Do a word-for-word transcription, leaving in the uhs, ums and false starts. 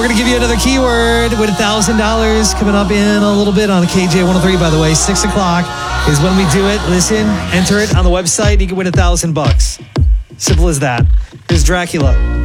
We're going to give you another keyword with one thousand dollars coming up in a little bit on K J one oh three, by the way. six o'clock is when we do it. Listen, enter it on the website. You can win one thousand bucks. Simple as that. Here's Dracula.